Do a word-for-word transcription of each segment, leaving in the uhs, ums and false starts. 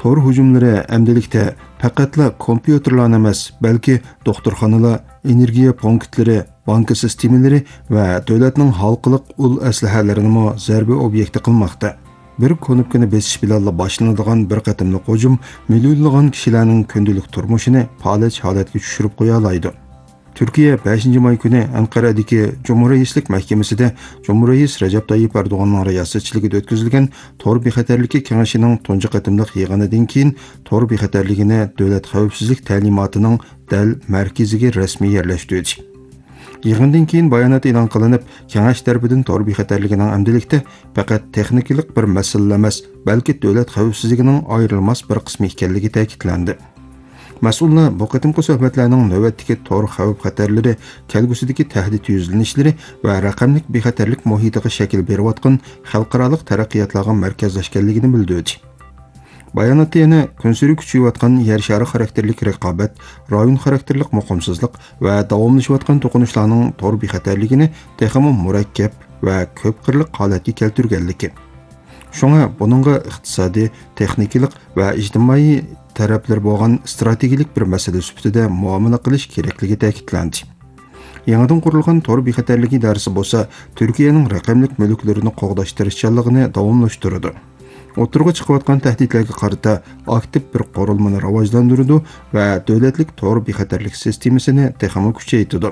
Tor hujumlari əmdilikdə faqatla kompüterlarni emas, balki doktorxonalar, energiya punktlari, banka sistemaları və dövlətning halqılıq ul əslahələrini zərbi obyekti qılmaqda. Bir konupkani besish bilan boshlanadigan bir qatimliq hujum millionlagan kishilarning kundalik turmushini falaj holatga tushirib qo'ya oladi. Türkiye beshinchi may kuni Anqaradagi Cumhuriyetlik Mahkamasida Cumhuriyet Recep Tayyip Erdoğan'ın riyosatchiligida o'tkazilgan Tor bexatarligi kengashining tunji qatimliq yig'inidan keyin Tor bexatarligini davlat xavfsizlik ta'limotining dal markaziga rasmiy yerlashtirdi. Yig'indan keyin bayonot e'lon qilinib, kengash tarafidan Tor bexatarligining amdilikda faqat texnikalik bir masala emas, balki davlat xavfsizligining ayrilmas bir qismi ekanligi ta'kidlandi. Mas'ullar bu qatimqi suhbatlarning navbatdagi Tor xavf xatarlari, kelgusidagi tahdid yuzlanishlari va raqamlik bexatarlik muhitiga shakl berayotgan xalqaro taraqqiyotlarga markazlashganligini bildirdi. Bayonotda yana kunsiri kuchayotgan yer shari xarakterlik raqobat, rayon xarakterlik muqimsizlik va davomlashayotgan to'qinishlarning Tor bexatarligini texmo murakkab va ko'p qirliq holatga keltirganligi. Shunga buningga iqtisodiy, texnikalik va ijtimoiy taraflar bo'lgan strategik bir masala sifatida muomala qilish kerakligi ta'kidlandi. Yangidan qurilgan Tor bexatarligi idorasi bo'lsa, Turkiyaning raqamlik mulklarini qo'g'dash tirishchanligini davomlashtiradi. O'tirg'i chiqayotgan tahdidlarga qarata aktiv bir qurilmani rivojlantiradi va davlatlik Tor bexatarlik sistemasini texmo kuchaytiradi.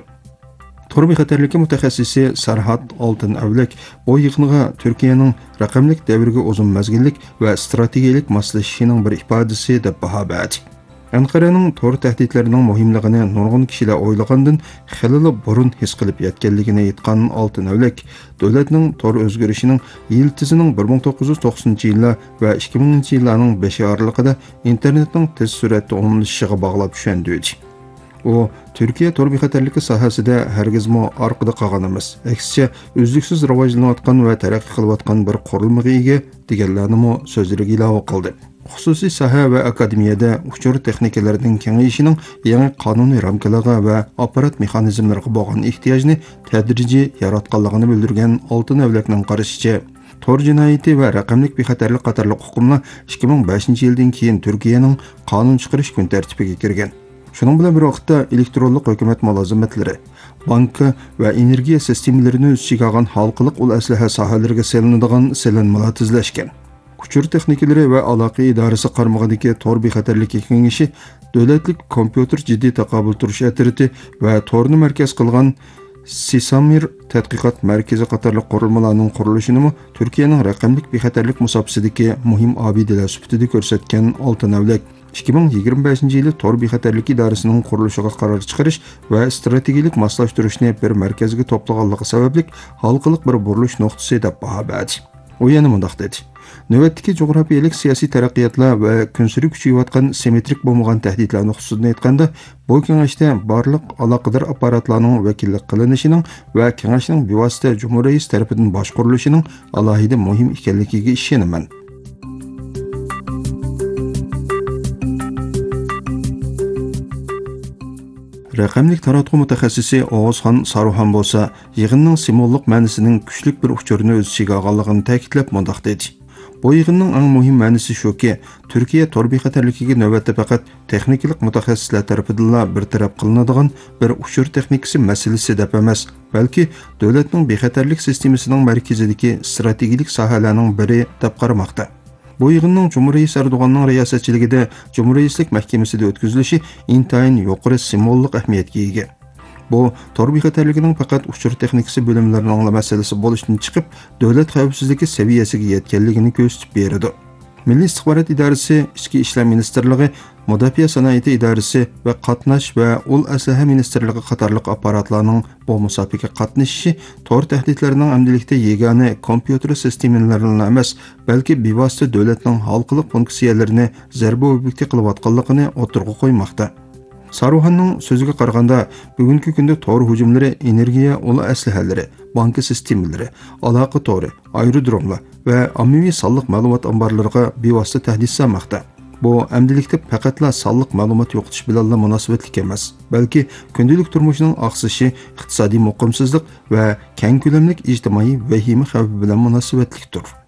Tor bexatarligi mutaxassisi Sarhat Oltin Avlak bu yig'inga Turkiyaning raqamlik davriga uzun mazgillik va strategik moslashishining bir ifodasi deb baho berdi. Anqaraning Tor tahdidlarining muhimligini nurg'un kishilar o'ylagandan xilli burun his qilib yetganligini aytgan Oltin Avlak, davlatning Tor o'zgarishining yiltizining bir ming to'qqiz yuz to'qsoninchi yillar va ikki minginchi yillarning beshi oralig'ida internetning tez suratda ommalashishiga bog'lab tushundirdi. O, Türkiye Tor bexatarligi sohasida hargizmo orqada qolgan emas. Aksicha, uzluksiz rivojlanayotgan va taraqqiy qilayotgan bir qurilmaga ega deganlarni so'zlariga ilova qildi. Xususiy soha va akademiyada uchur texnikalarining kengayishining yangi qonuniy ramkalarga va apparat mexanizmlariga bo'lgan ehtiyojni tadrijiy yaratganligini bildirgan Oltin Avlakning qarashicha, Tor jinoyati va raqamlik bexatarlik qatorliq hukmlar ikki ming beshinchi yildan keyin Turkiyaning qonun chiqarish kun tartibiga kirgan. Şunun bilan bir vaqtda elektronlik hukumat mulozimatlari, banka va energiya sistemalarini o'z ichiga olgan xalqiliq ul aslaha sohalariga selinadigan selinmalar tizlashgan. Kuchur texnikalari va aloqa idorasi qarmog'idagi Tor bexatarlik kengashi davlatlik kompyuter jiddiy taqobil turish atriti va Torni markaz qilgan Sisamir tadqiqot markazi qatorliq qurilmalarning qurilishini Turkiyaning raqamlik bexatarlik musobasidagi muhim obidalar sifatida ko'rsatgan Oltin Avlak ikki ming yigirma beshinchi yili Tor bexatarlik idorasining qurilishiga qaror chiqarish va strategik moslashtirishni bir markazga to'plaganligi sababli xalqiliq bir burilish nuqtasi deb baho berdi. U yana mundaq dedi: navbatdagi jug'rafiyalik siyosiy taraqqiyotlar va kunsiri kuchayotgan simmetrik bo'lmagan tahdidlarni xususida aytganda, bu kengashda barliq aloqador apparatlarning vakillik qilinishining va kengashning bevosita Cumhuriyet tarafidan boshqarilishining alohida muhim ekanligiga ishonaman. Raqamlik taratquv mutaxassisi Oğuzxon Saruhan bo'lsa, yig'inning simvollik ma'nosining kuchli bir uchurini o'z ichiga olganligini ta'kidlab mundaq dedi. Bu yig'inning eng muhim ma'nosi shuki, Turkiya Tor bexatarligiga navbatda faqat texnikalik mutaxassislar tarafidan bir taraf qilinadigan bir uchur texnikasi masalasi deb emas, balki davlatning bexatarlik sistemasining markazidagi strategik sohalarning biri deb qaramoqda. Bu yig'inning Cumhuriyet Erdoğan'ның riyosatchiligida Cumhuriyetlik Mahkamasida o'tkazilishi intayin yuqori simvollik ahamiyatga ega. Bu Tor bexatarligining faqat uchur texnikasi bo'limlarining masalasi bo'lishdan chiqib, davlat xavfsizligi saviyasiga yetganligini ko'rsatib beradi. Milliy istixborot idorasi, Ichki ishlar ministrligi, Mudofaa sanoati idorasi va Qatnash va ul aslaha ministrligi qatorliq apparatlarning bu musobaqa qatnashishi Tor tahdidlarining amdilikda yegona kompyuter sistemalarini emas, balki bevosita davlatning xalqiliq funksiyalarini zarba obyekti qilayotganligini o'tirg'i qo'ymoqda. Saruhanning so'ziga qaraganda, bugungi kunda Tor hujumlari energiya ul aslahalari, banka sistemalari, aloqa tori, aerodromlar va ommaviy sonliq ma'lumot omborlariga bevosita tahdid solmoqda. Bu amdilikda faqatla sonliq ma'lumot yo'qotish bilan munosabatli emas, balki kundalik turmushining oqsishi, iqtisodiy muqimsizlik va keng ko'lamli ijtimoiy vahima xavfi bilan munosabatlidir.